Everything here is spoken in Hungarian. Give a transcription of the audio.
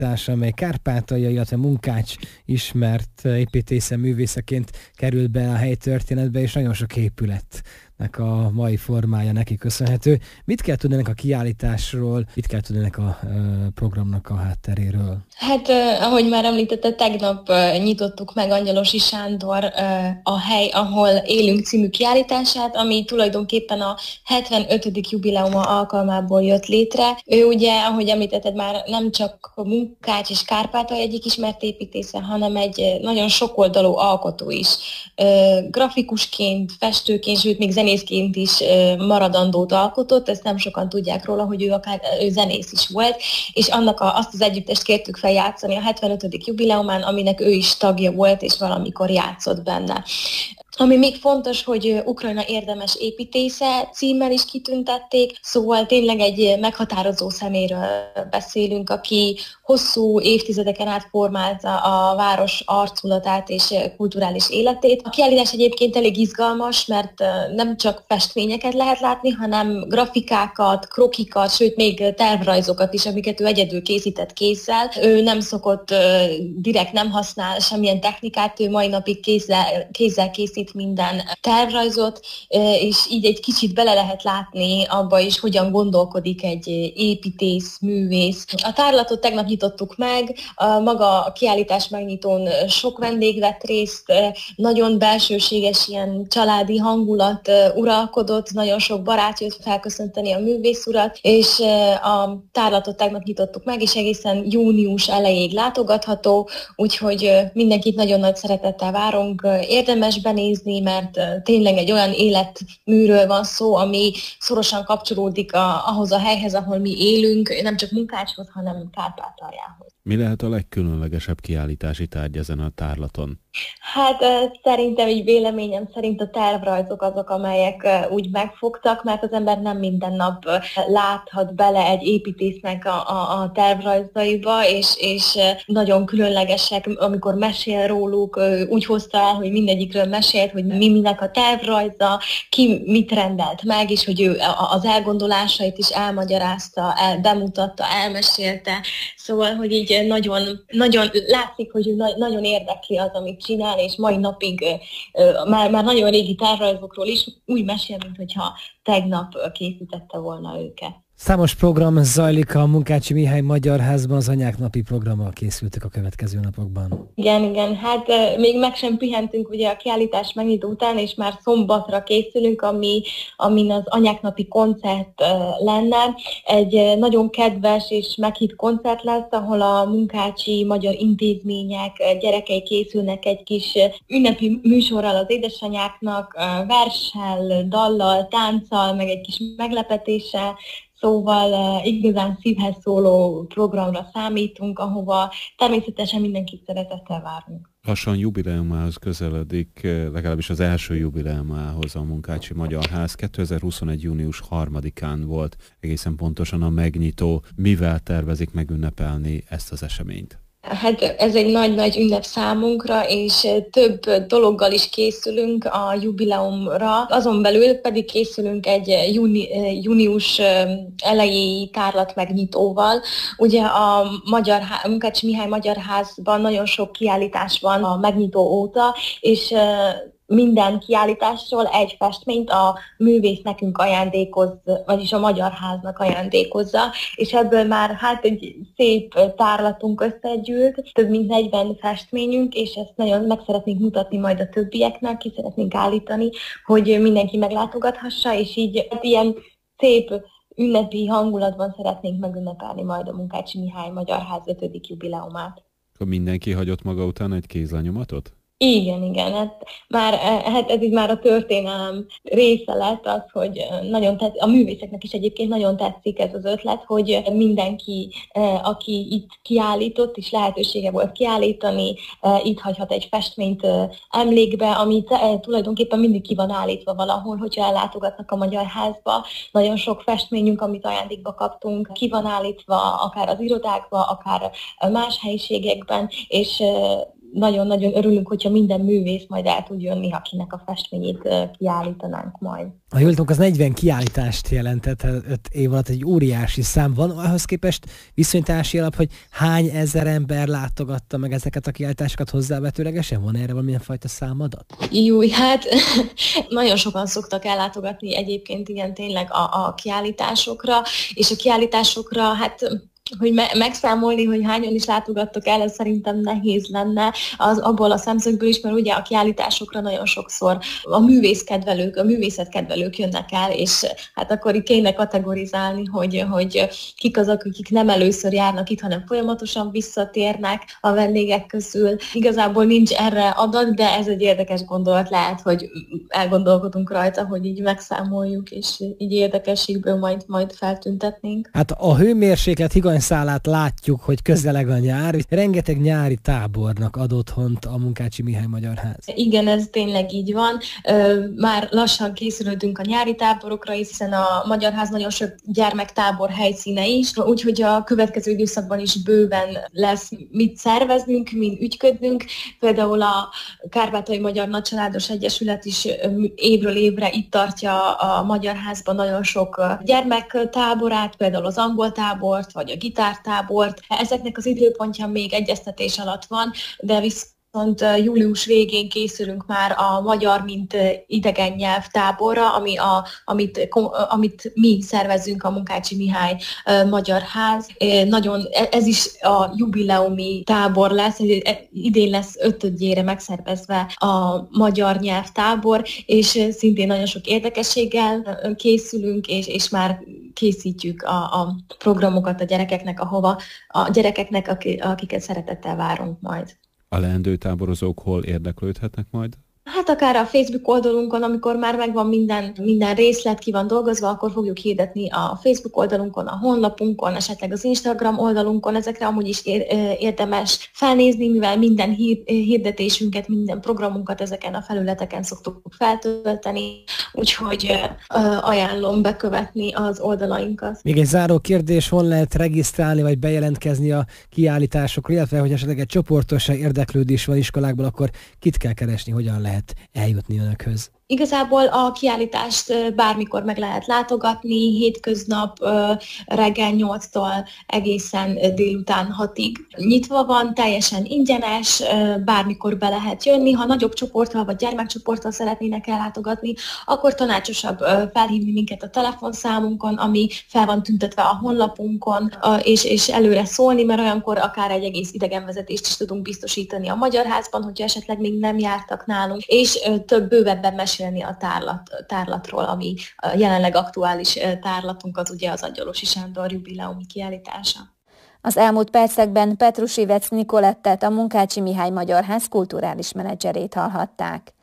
kiállítás, amely Kárpátalja, illetve Munkács ismert építésze művészeként került be a helyi történetbe, és nagyon sok épületnek a mai formája neki köszönhető. Mit kell tudni ennek a kiállításról, mit kell tudni ennek a programnak a hátteréről? Hát, ahogy már említette, tegnap nyitottuk meg Angyalosi Sándor a Hely, ahol élünk című kiállítását, ami tulajdonképpen a 75. jubileuma alkalmából jött létre. Ő ugye, ahogy említetted, már nem csak Munkács és Kárpátalja egyik ismert építésze, hanem egy nagyon sokoldalú alkotó is. Grafikusként, festőként, sőt még zenészként is maradandót alkotott, ezt nem sokan tudják róla, hogy ő zenész is volt, és azt az együttest kértük fel játszani a 75. jubileumán, aminek ő is tagja volt, és valamikor játszott benne. Ami még fontos, hogy Ukrajna érdemes építésze címmel is kitüntették, szóval tényleg egy meghatározó szeméről beszélünk, aki hosszú évtizedeken át formálta a város arculatát és kulturális életét. A kiállítás egyébként elég izgalmas, mert nem csak festményeket lehet látni, hanem grafikákat, krokikat, sőt még tervrajzokat is, amiket ő egyedül készített kézzel. Ő nem szokott, direkt nem használ semmilyen technikát, ő mai napig kézzel készít minden tervrajzot, és így egy kicsit bele lehet látni abba is, hogyan gondolkodik egy építész, művész. A tárlatot tegnap nyitottuk meg, maga a kiállítás megnyitón sok vendég vett részt, nagyon belsőséges ilyen családi hangulat uralkodott, nagyon sok barát jött felköszönteni a művész urat, és a tárlatot tegnap nyitottuk meg, és egészen június elejéig látogatható, úgyhogy mindenkit nagyon nagy szeretettel várunk, érdemes benézni, mert tényleg egy olyan életműről van szó, ami szorosan kapcsolódik ahhoz a helyhez, ahol mi élünk, nem csak Munkácshoz, hanem Kárpátaljához. Mi lehet a legkülönlegesebb kiállítási tárgy ezen a tárlaton? Hát szerintem, így véleményem szerint a tervrajzok azok, amelyek úgy megfogtak, mert az ember nem minden nap láthat bele egy építésznek a tervrajzaiba, és nagyon különlegesek, amikor mesél róluk, úgy hozta el, hogy mindegyikről mesélt, hogy minek a tervrajza, ki mit rendelt meg, és hogy ő az elgondolásait is elmagyarázta, bemutatta, elmesélte. Szóval, hogy így nagyon, nagyon látszik, hogy ő nagyon érdekli az, amit csinál, és mai napig már nagyon régi tervrajzokról is úgy mesél, mintha tegnap készítette volna őket. Számos program zajlik a Munkácsi Mihály Magyar Házban, az Anyák Napi programmal készültek a következő napokban. Igen, hát még meg sem pihentünk ugye a kiállítás megnyitó után, és már szombatra készülünk, amin az Anyák Napi koncert lenne. Egy nagyon kedves és meghitt koncert lesz, ahol a munkácsi magyar intézmények gyerekei készülnek egy kis ünnepi műsorral az édesanyáknak, verssel, dallal, tánccal, meg egy kis meglepetéssel. Szóval igazán szívhez szóló programra számítunk, ahova természetesen mindenkit szeretettel várunk. Lassan jubileumához közeledik, legalábbis az első jubileumához a Munkácsi Magyar Ház. 2021. június 3-án volt egészen pontosan a megnyitó. Mivel tervezik megünnepelni ezt az eseményt? Hát ez egy nagy-nagy ünnep számunkra, és több dologgal is készülünk a jubileumra. Azon belül pedig készülünk egy június elejéi tárlat megnyitóval. Ugye a Munkácsi Mihály Magyar Házban nagyon sok kiállítás van a megnyitó óta, és minden kiállításról egy festményt a művész nekünk ajándékoz, vagyis a Magyar Háznak ajándékozza, és ebből már egy szép tárlatunk összegyűlt, több mint 40 festményünk, és ezt nagyon meg szeretnénk mutatni majd a többieknek, ki szeretnénk állítani, hogy mindenki meglátogathassa, és így ilyen szép ünnepi hangulatban szeretnénk megünnepelni majd a Munkácsi Mihály Magyar Ház 5. jubileumát. Akkor mindenki hagyott maga után egy kézlenyomatot? Igen, hát ez így már a történelem része lett az, hogy nagyon a művészeknek is egyébként nagyon tetszik ez az ötlet, hogy mindenki, aki itt kiállított, és lehetősége volt kiállítani, itt hagyhat egy festményt emlékbe, ami tulajdonképpen mindig ki van állítva valahol, hogyha ellátogatnak a Magyar Házba. Nagyon sok festményünk, amit ajándékba kaptunk, ki van állítva akár az irodákba, akár más helyiségekben, és nagyon-nagyon örülünk, hogyha minden művész majd el tud jönni, akinek a festményét kiállítanánk majd. Ha jól tudom, az 40 kiállítást jelentett 5 év alatt, egy óriási szám. Van ahhoz képest viszonyítási alap, hogy hány ezer ember látogatta meg ezeket a kiállításokat hozzávetőlegesen? Van erre valamilyen fajta számadat? Jó, hát nagyon sokan szoktak ellátogatni egyébként igen tényleg a kiállításokra, és a kiállításokra hát hogy megszámolni, hogy hányan is látogattok el, ez szerintem nehéz lenne abból a szemszögből is, mert ugye a kiállításokra nagyon sokszor a művészetkedvelők jönnek el, és hát akkor itt kéne kategorizálni, hogy kik azok, akik nem először járnak itt, hanem folyamatosan visszatérnek a vendégek közül. Igazából nincs erre adat, de ez egy érdekes gondolat lehet, hogy elgondolkodunk rajta, hogy így megszámoljuk, és így érdekességből majd feltüntetnénk. Hát a hőmérséklet szálát látjuk, hogy közeleg a nyár. Rengeteg nyári tábornak ad otthont a Munkácsi Mihály Magyar Ház. Igen, ez tényleg így van. Már lassan készülődünk a nyári táborokra, hiszen a Magyar Ház nagyon sok gyermektábor helyszíne is, úgyhogy a következő időszakban is bőven lesz mit szerveznünk, mit ügyködnünk. Például a Kárpátaljai Magyar Nagycsaládos Egyesület is évről évre itt tartja a Magyar Házban nagyon sok gyermektáborát, például az angol tábort, vagy a gitártábort. Ezeknek az időpontja még egyeztetés alatt van, de viszont július végén készülünk már a magyar, mint idegen nyelv táborra, amit mi szervezünk, a Munkácsi Mihály Magyar Ház. Ez is a jubileumi tábor lesz, idén lesz 5-ére megszervezve a magyar nyelvtábor, és szintén nagyon sok érdekességgel készülünk, és már készítjük a programokat a gyerekeknek, akiket szeretettel várunk majd. A leendő táborozók hol érdeklődhetnek majd? Hát akár a Facebook oldalunkon, amikor már megvan minden részlet, ki van dolgozva, akkor fogjuk hirdetni a Facebook oldalunkon, a honlapunkon, esetleg az Instagram oldalunkon. Ezekre amúgy is érdemes felnézni, mivel minden hirdetésünket, minden programunkat ezeken a felületeken szoktuk feltölteni, úgyhogy ajánlom bekövetni az oldalainkat. Még egy záró kérdés, hol lehet regisztrálni vagy bejelentkezni a kiállításokra, illetve hogy esetleg egy csoportos érdeklődés van iskolákból, akkor kit kell keresni, hogyan lehet eljutni önökhöz? Igazából a kiállítást bármikor meg lehet látogatni, hétköznap reggel 8-tól egészen délután 6-ig. Nyitva van, teljesen ingyenes, bármikor be lehet jönni. Ha nagyobb csoporttal vagy gyermekcsoporttal szeretnének ellátogatni, akkor tanácsosabb felhívni minket a telefonszámunkon, ami fel van tüntetve a honlapunkon, és előre szólni, mert olyankor akár egy egész idegenvezetést is tudunk biztosítani a Magyar Házban, hogyha esetleg még nem jártak nálunk, és bővebben mesélni a tárlatról, ami jelenleg aktuális tárlatunk, az ugye az Angyalosi Sándor jubileumi kiállítása. Az elmúlt percekben Petrusivec Nikolettet, a Munkácsi Mihály Magyar Ház kulturális menedzserét hallhatták.